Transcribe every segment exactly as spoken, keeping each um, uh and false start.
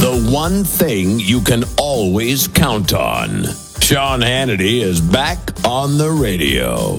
The one thing you can always count on. Sean Hannity is back on the radio.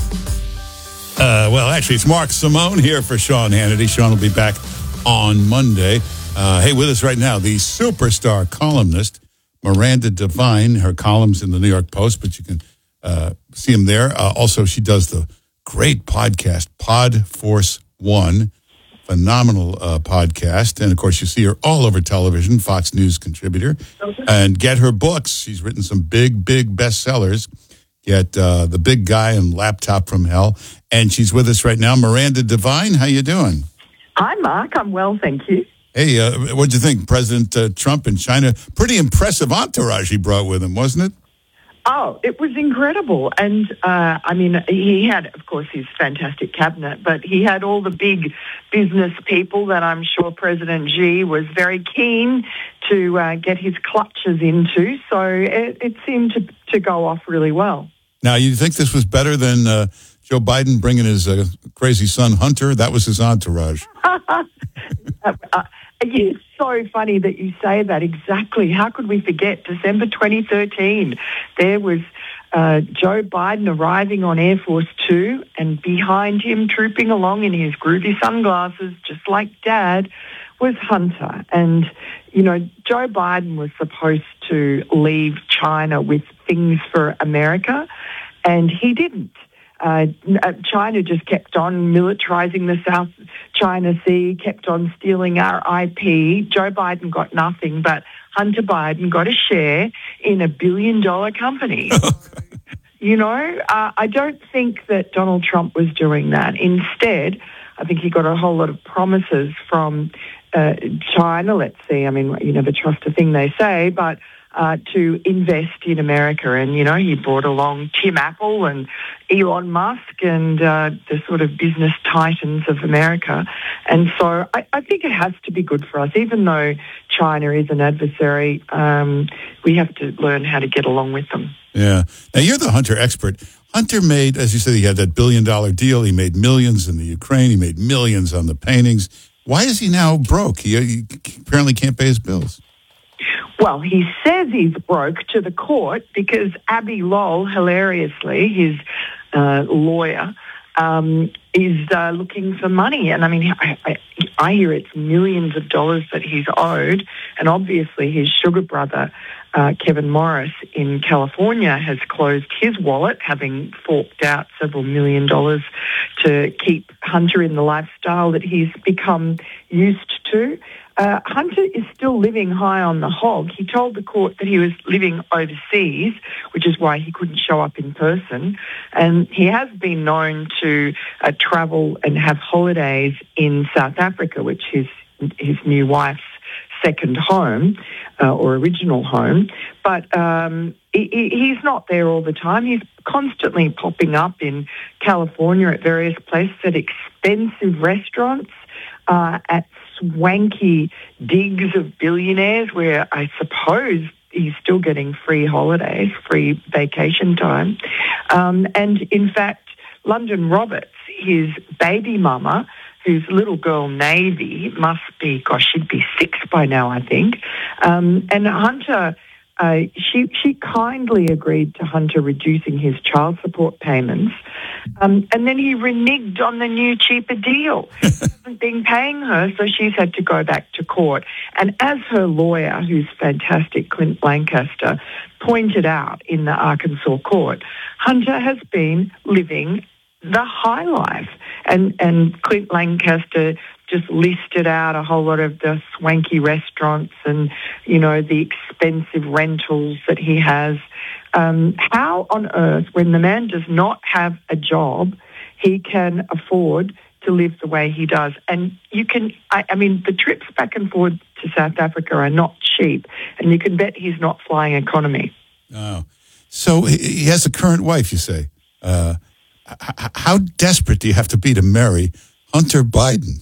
Uh, well, actually, it's Mark Simone here for Sean Hannity. Sean will be back on Monday. Uh, hey, with us right now, the superstar columnist, Miranda Devine. Her column's in the New York Post, but you can uh, see them there. Uh, also, she does the great podcast, Pod Force One. Phenomenal uh, podcast. And, of course, you see her all over television, Fox News contributor. Okay. And get her books. She's written some big, big bestsellers. Get uh, The Big Guy and Laptop from Hell. And she's with us right now. Miranda Devine, how you doing? Hi, Mark. I'm well, thank you. Hey, uh, what'd you think? President uh, Trump in China, pretty impressive entourage he brought with him, wasn't it? Oh, it was incredible. And, uh, I mean, he had, of course, his fantastic cabinet, but he had all the big business people that I'm sure President Xi was very keen to uh, get his clutches into. So it, it seemed to, to go off really well. Now, you think this was better than uh, Joe Biden bringing his uh, crazy son, Hunter? That was his entourage. uh, uh, It's so funny that you say that. Exactly. How could we forget December twenty thirteen? There was uh, Joe Biden arriving on Air Force Two, and behind him, trooping along in his groovy sunglasses, just like Dad, was Hunter. And, you know, Joe Biden was supposed to leave China with things for America, and he didn't. Uh, China just kept on militarizing the South China Sea, kept on stealing our I P. Joe Biden got nothing, but Hunter Biden got a share in a billion-dollar company. You know, uh, I don't think that Donald Trump was doing that. Instead, I think he got a whole lot of promises from uh, China, let's see. I mean, you never trust a thing they say, but Uh, to invest in America. And, you know, he brought along Tim Apple and Elon Musk and uh, the sort of business titans of America. And so I, I think it has to be good for us. Even though China is an adversary, um, we have to learn how to get along with them. Yeah. Now, you're the Hunter expert. Hunter made, as you said, he had that billion-dollar deal. He made millions in the Ukraine. He made millions on the paintings. Why is he now broke? He, he apparently can't pay his bills. Well, he says he's broke to the court because Abby Lowell, hilariously, his uh, lawyer, um, is uh, looking for money. And I mean, I, I, I hear it's millions of dollars that he's owed. And obviously his sugar brother, uh, Kevin Morris in California, has closed his wallet, having forked out several million dollars to keep Hunter in the lifestyle that he's become used to. Uh, Hunter is still living high on the hog. He told the court that he was living overseas, which is why he couldn't show up in person. And he has been known to uh, travel and have holidays in South Africa, which is his new wife's second home uh, or original home. But um, he, he's not there all the time. He's constantly popping up in California at various places, at expensive restaurants, uh, at swanky digs of billionaires where I suppose he's still getting free holidays, free vacation time. Um, and in fact, London Roberts, his baby mama, whose little girl Navy must be, gosh, she'd be six by now, I think. Um, and Hunter, uh, she she kindly agreed to Hunter reducing his child support payments. Um, and then he reneged on the new cheaper deal. He hasn't been paying her, so she's had to go back to court. And as her lawyer, who's fantastic, Clint Lancaster, pointed out in the Arkansas court, Hunter has been living the high life. And, and Clint Lancaster just listed out a whole lot of the swanky restaurants and, you know, the expensive rentals that he has. Um, how on earth, when the man does not have a job, he can afford to live the way he does? And you can, I, I mean, the trips back and forth to South Africa are not cheap, and you can bet he's not flying economy. Oh, so he has a current wife, you say. Uh, h- how desperate do you have to be to marry Hunter Biden?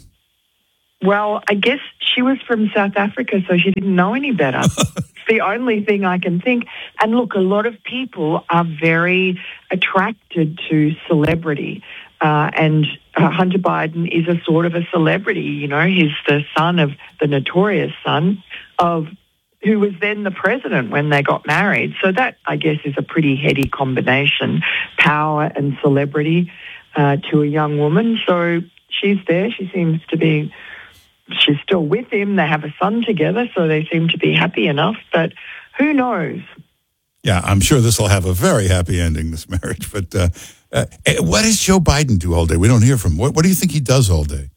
Well, I guess she was from South Africa, so she didn't know any better. It's the only thing I can think. And look, a lot of people are very attracted to celebrity. Uh, and uh, Hunter Biden is a sort of a celebrity. You know, he's the son of the notorious son of who was then the president when they got married. So that, I guess, is a pretty heady combination, power and celebrity uh, to a young woman. So she's there. She seems to be, she's still with him. They have a son together, so they seem to be happy enough. But who knows? Yeah, I'm sure this will have a very happy ending, this marriage. But uh, uh, what does Joe Biden do all day? We don't hear from him. What, what do you think he does all day?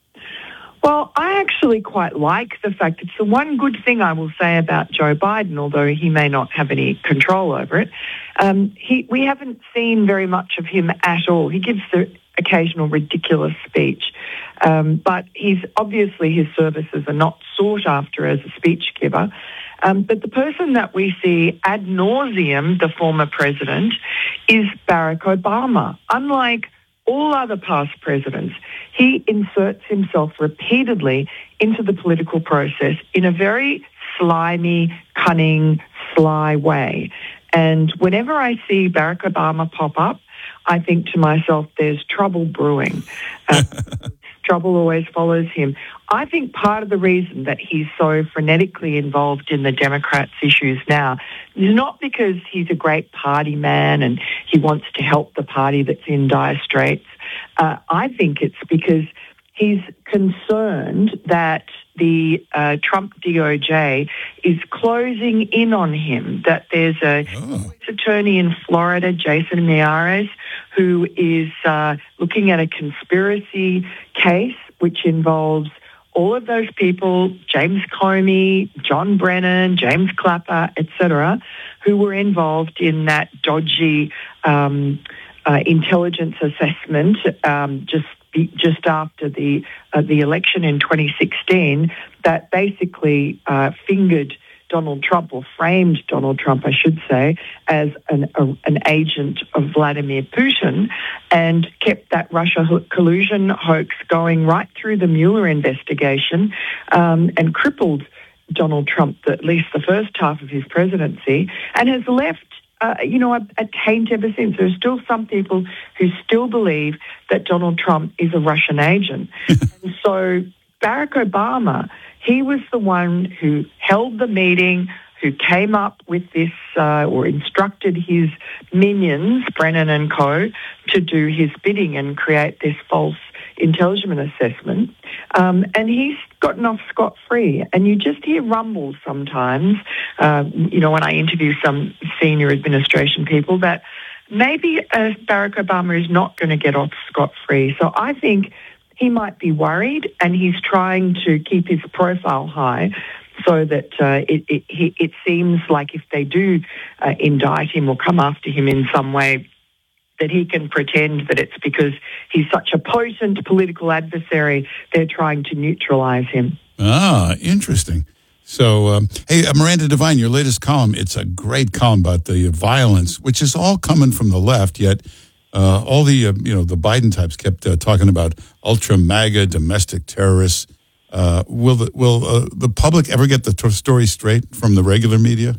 Well, I actually quite like the fact it's the one good thing I will say about Joe Biden, although he may not have any control over it. Um, he, we haven't seen very much of him at all. He gives the occasional ridiculous speech, um, but he's obviously his services are not sought after as a speech giver. Um, but the person that we see ad nauseum, the former president, is Barack Obama. Unlike all other past presidents, he inserts himself repeatedly into the political process in a very slimy, cunning, sly way. And whenever I see Barack Obama pop up, I think to myself, there's trouble brewing. Uh, trouble always follows him. I think part of the reason that he's so frenetically involved in the Democrats' issues now is not because he's a great party man and he wants to help the party that's in dire straits. Uh, I think it's because he's concerned that the uh, Trump D O J is closing in on him, that there's a oh. attorney in Florida, Jason Miyares, who is uh, looking at a conspiracy case which involves all of those people, James Comey, John Brennan, James Clapper, et cetera, who were involved in that dodgy um, uh, intelligence assessment um, just just after the uh, the election in twenty sixteen that basically uh, fingered Donald Trump, or framed Donald Trump, I should say, as an a, an agent of Vladimir Putin, and kept that Russia collusion hoax going right through the Mueller investigation, um, and crippled Donald Trump, at least the first half of his presidency, and has left Uh, you know, a, a taint ever since. There's still some people who still believe that Donald Trump is a Russian agent. And so Barack Obama, he was the one who held the meeting, who came up with this uh, or instructed his minions, Brennan and co, to do his bidding and create this false intelligence assessment. Um, and he's gotten off scot-free. And you just hear rumbles sometimes, uh, you know, when I interview some senior administration people, that maybe uh, Barack Obama is not going to get off scot-free. So I think he might be worried, and he's trying to keep his profile high so that uh, it, it, it seems like if they do uh, indict him or come after him in some way, that he can pretend that it's because he's such a potent political adversary, they're trying to neutralize him. Ah, interesting. So, um, hey, uh, Miranda Devine, your latest column, it's a great column about the violence, which is all coming from the left, yet uh, all the, uh, you know, the Biden types kept uh, talking about ultra-MAGA domestic terrorists. Uh, will the, will uh, the public ever get the t- story straight from the regular media?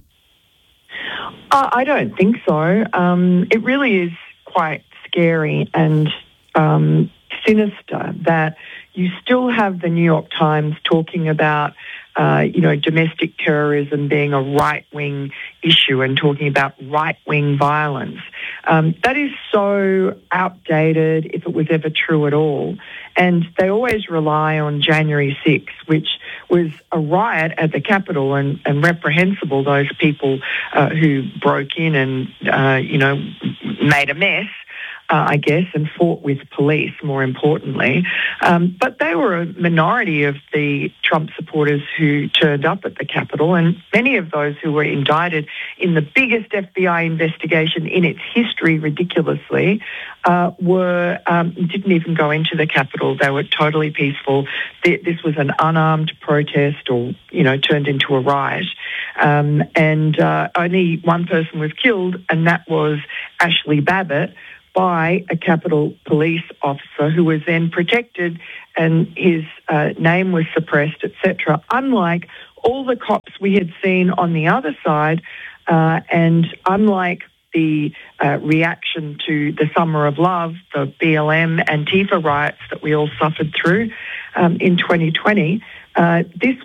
Uh, I don't think so. Um, it really is quite scary and um, sinister that you still have the New York Times talking about, uh, you know, domestic terrorism being a right-wing issue and talking about right-wing violence. Um, that is so outdated, if it was ever true at all. And they always rely on January sixth, which was a riot at the Capitol, and, and reprehensible, those people uh, who broke in and, uh, you know, made a mess. Uh, I guess, and fought with police, more importantly. Um, but they were a minority of the Trump supporters who turned up at the Capitol, and many of those who were indicted in the biggest F B I investigation in its history, ridiculously, uh, were um, didn't even go into the Capitol. They were totally peaceful. This was an unarmed protest, or, you know, turned into a riot. Um, and uh, only one person was killed, and that was Ashley Babbitt, by a Capitol Police officer, who was then protected, and his uh, name was suppressed, et cetera. Unlike all the cops we had seen on the other side, uh, and unlike the uh, reaction to the Summer of Love, the B L M Antifa riots that we all suffered through um, in twenty twenty, uh, this was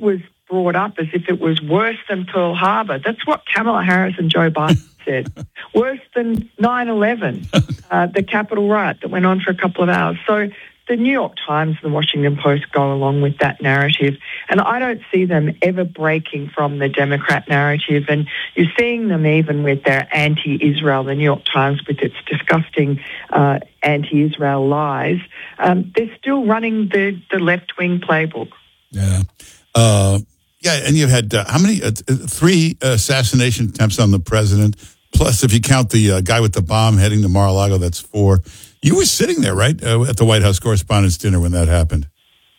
brought up as if it was worse than Pearl Harbor. That's what Kamala Harris and Joe Biden said. Worse than nine eleven, uh, the Capitol riot that went on for a couple of hours. So the New York Times and the Washington Post go along with that narrative, and I don't see them ever breaking from the Democrat narrative. And you're seeing them even with their anti-Israel, the New York Times with its disgusting uh, anti-Israel lies. Um, they're still running the, the left-wing playbook. Yeah. Uh, yeah, and you've had uh, how many? Uh, three assassination attempts on the president, plus if you count the uh, guy with the bomb heading to Mar-a-Lago, that's four. You were sitting there, right, uh, at the White House Correspondents' Dinner when that happened?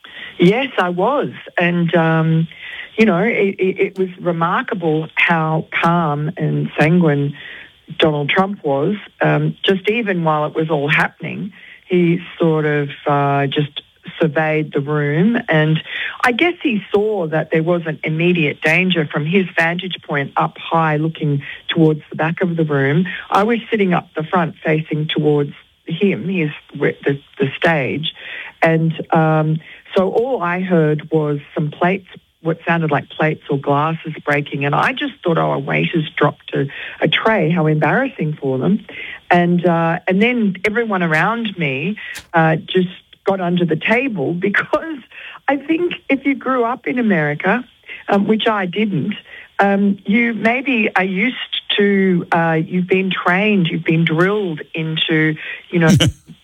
Yes, I was. And, um, you know, it, it, it was remarkable how calm and sanguine Donald Trump was. Um, just even while it was all happening, he sort of uh, just surveyed the room. And I guess he saw that there wasn't immediate danger from his vantage point up high looking towards the back of the room. I was sitting up the front facing towards him, he's the, the stage, and um, so all I heard was some plates, what sounded like plates or glasses breaking, and I just thought, oh, a waiter's dropped a, a tray, how embarrassing for them, and uh, and then everyone around me uh, just got under the table, because I think if you grew up in America, um, which I didn't, um, you maybe are used to, uh, you've been trained, you've been drilled into, you know,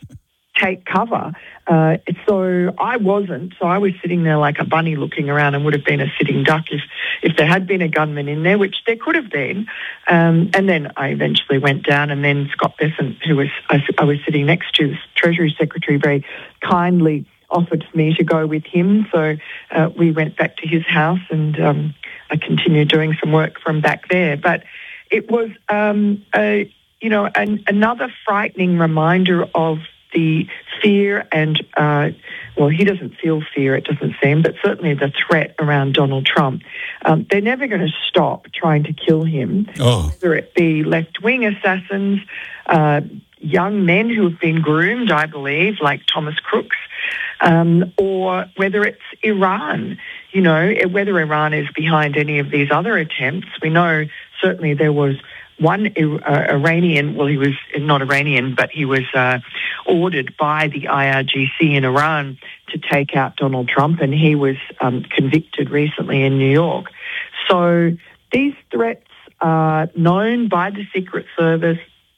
take cover. Uh, so I wasn't. So I was sitting there like a bunny looking around, and would have been a sitting duck if, if there had been a gunman in there, which there could have been. Um, and then I eventually went down, and then Scott Bessent, who was I, I was sitting next to, the Treasury Secretary, very kindly offered for me to go with him. So uh, we went back to his house, and um, I continued doing some work from back there. But it was, um, a, you know, an, another frightening reminder of the fear and, uh, well, he doesn't feel fear, it doesn't seem, but certainly the threat around Donald Trump. Um, they're never going to stop trying to kill him, oh. whether it be left-wing assassins, uh, young men who have been groomed, I believe, like Thomas Crooks, um, or whether it's Iran. You know, whether Iran is behind any of these other attempts. We know certainly there was one uh, Iranian, well, he was not Iranian, but he was uh, ordered by the I R G C in Iran to take out Donald Trump, and he was um, convicted recently in New York. So these threats are known by the Secret Service,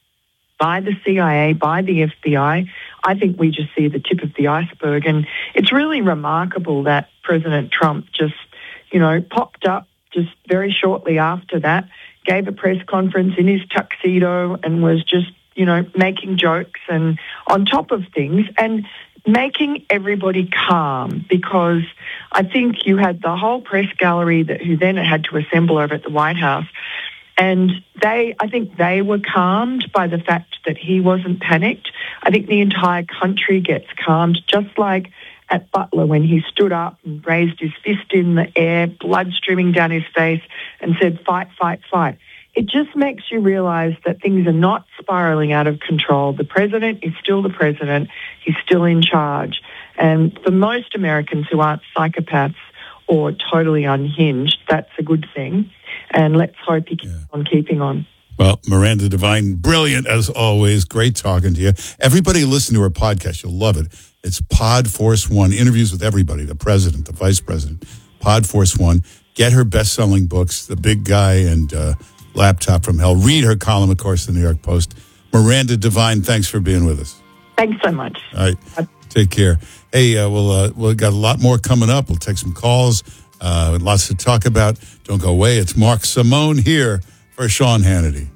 by the C I A, by the F B I. I think we just see the tip of the iceberg, and it's really remarkable that President Trump just, you know, popped up just very shortly after that, gave a press conference in his tuxedo and was just, you know, making jokes and on top of things and making everybody calm, because I think you had the whole press gallery that who then had to assemble over at the White House, and they, I think they were calmed by the fact that he wasn't panicked. I think the entire country gets calmed, just like at Butler when he stood up and raised his fist in the air, blood streaming down his face, and said, fight, fight, fight. It just makes you realize that things are not spiraling out of control. The president is still the president. He's still in charge. And for most Americans who aren't psychopaths or totally unhinged, that's a good thing. And let's hope he keeps yeah. on keeping on. Well, Miranda Devine, brilliant as always. Great talking to you. Everybody listen to her podcast. You'll love it. It's Pod Force One, interviews with everybody, the president, the vice president. Pod Force One. Get her best-selling books, The Big Guy and uh, Laptop from Hell. Read her column, of course, in the New York Post. Miranda Devine, thanks for being with us. Thanks so much. All right. Take care. Hey, uh, we'll, uh, we've got a lot more coming up. We'll take some calls. Uh, lots to talk about. Don't go away. It's Mark Simone here for Sean Hannity.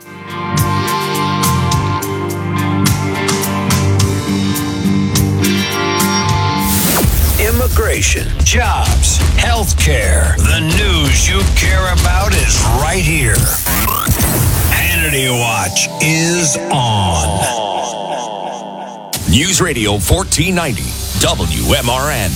Immigration, jobs, healthcare. The news you care about is right here. Hannity Watch is on. News Radio fourteen ninety, W M R N.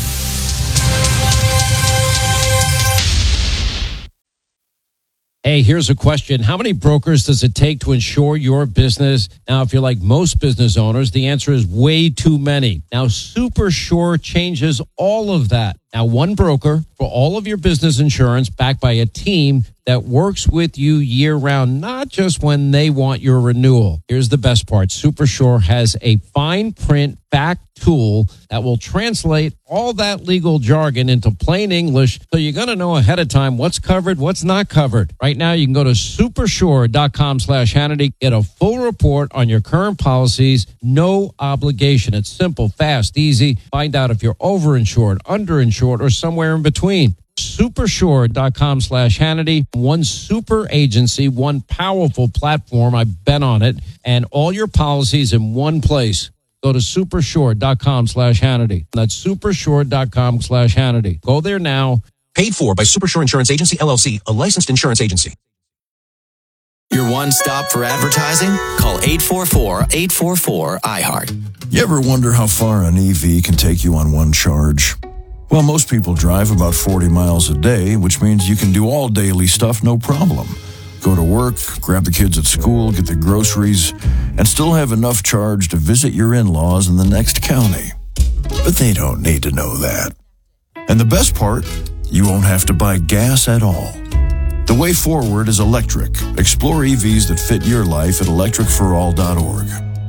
Hey, here's a question. How many brokers does it take to insure your business? Now, if you're like most business owners, the answer is way too many. Now, SuperSure changes all of that. Now, one broker for all of your business insurance backed by a team that works with you year-round, not just when they want your renewal. Here's the best part. Supershore has a fine print back tool that will translate all that legal jargon into plain English, so you're going to know ahead of time what's covered, what's not covered. Right now, you can go to supershore.com slash Hannity, get a full report on your current policies, no obligation. It's simple, fast, easy. Find out if you're overinsured, underinsured, or somewhere in between. Supershore.com slash Hannity. One super agency, one powerful platform. I've been on it. And all your policies in one place. Go to supershore.com slash Hannity. That's supershore.com slash Hannity. Go there now. Paid for by Supershore Insurance Agency, L L C, a licensed insurance agency. Your one stop for advertising? Call eight four four, eight four four, I heart. You ever wonder how far an E V can take you on one charge? Well, most people drive about forty miles a day, which means you can do all daily stuff no problem. Go to work, grab the kids at school, get the groceries, and still have enough charge to visit your in-laws in the next county. But they don't need to know that. And the best part, you won't have to buy gas at all. The way forward is electric. Explore E Vs that fit your life at electric for all dot org.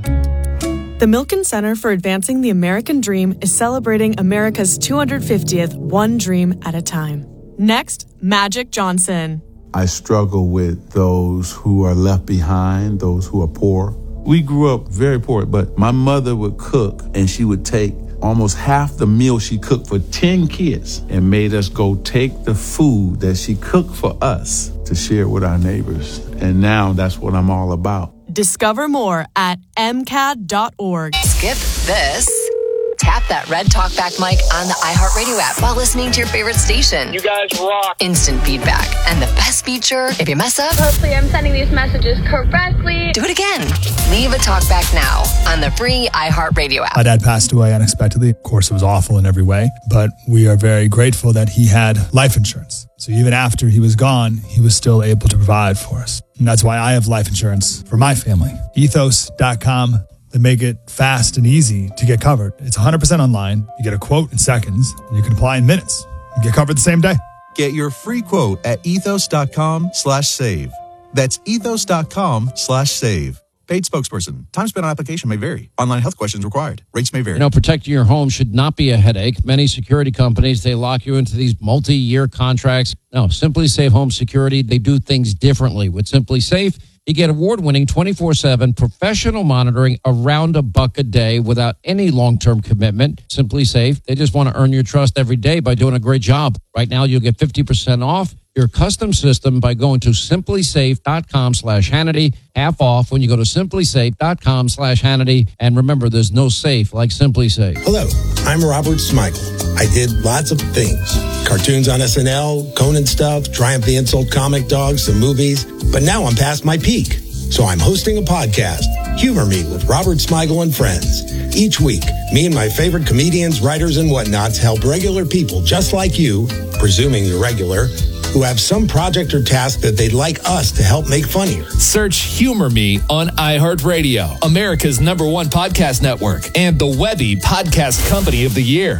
The Milken Center for Advancing the American Dream is celebrating America's two hundred fiftieth One Dream at a Time. Next, Magic Johnson. I struggle with those who are left behind, those who are poor. We grew up very poor, but my mother would cook, and she would take almost half the meal she cooked for ten kids and made us go take the food that she cooked for us to share with our neighbors. And now that's what I'm all about. Discover more at m c a d dot org. Skip this. Tap that red talkback mic on the iHeartRadio app while listening to your favorite station. You guys rock. Instant feedback. And the best feature, if you mess up, hopefully I'm sending these messages correctly. Do it again. Leave a talkback now on the free iHeartRadio app. My dad passed away unexpectedly. Of course, it was awful in every way, but we are very grateful that he had life insurance. So even after he was gone, he was still able to provide for us. And that's why I have life insurance for my family. ethos dot com. They make it fast and easy to get covered. It's one hundred percent online. You get a quote in seconds, and you can apply in minutes. You get covered the same day. Get your free quote at ethos.com slash save. That's ethos.com slash save. Paid spokesperson. Time spent on application may vary. Online health questions required. Rates may vary. You know, protecting your home should not be a headache. Many security companies, they lock you into these multi-year contracts. No, Simply Safe Home Security, they do things differently. With Simply Safe, you get award-winning twenty-four seven professional monitoring around a buck a day without any long-term commitment. Simply Safe, they just want to earn your trust every day by doing a great job. Right now, you'll get fifty percent off your custom system by going to simplysafe.com slash Hannity. Half off when you go to simplysafe.com slash Hannity. And remember, there's no safe like Simply Safe. Hello, I'm Robert Smigel. I did lots of things. Cartoons on S N L, Conan stuff, Triumph the Insult comic dogs, some movies. But now I'm past my peak. So I'm hosting a podcast, Humor Me with Robert Smigel and Friends. Each week, me and my favorite comedians, writers, and whatnots help regular people just like you, presuming you're regular, who have some project or task that they'd like us to help make funnier. Search Humor Me on iHeartRadio, America's number one podcast network, and the Webby Podcast Company of the Year.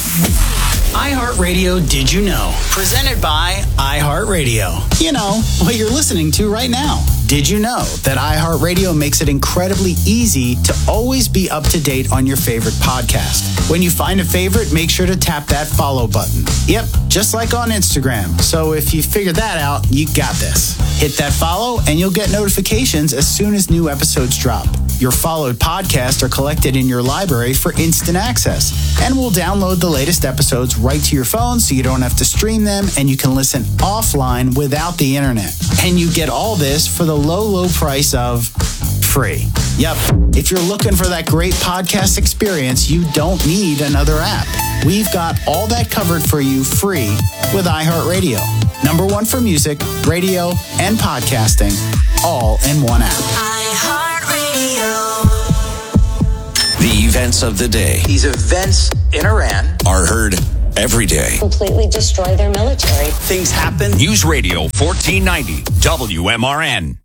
iHeartRadio Did You Know? Presented by iHeartRadio. You know, what you're listening to right now. Did you know that iHeartRadio makes it incredibly easy to always be up to date on your favorite podcast? When you find a favorite, make sure to tap that follow button. Yep, just like on Instagram. So if you figured that out, you got this. Hit that follow and you'll get notifications as soon as new episodes drop. Your followed podcasts are collected in your library for instant access. And we'll download the latest episodes right to your phone so you don't have to stream them and you can listen offline without the internet. And you get all this for the low, low price of free. Yep. If you're looking for that great podcast experience, you don't need another app. We've got all that covered for you free with iHeartRadio. Number one for music, radio, and podcasting, all in one app. iHeartRadio. The events of the day. These events in Iran are heard every day. Completely destroy their military. Things happen. News Radio fourteen ninety W M R N.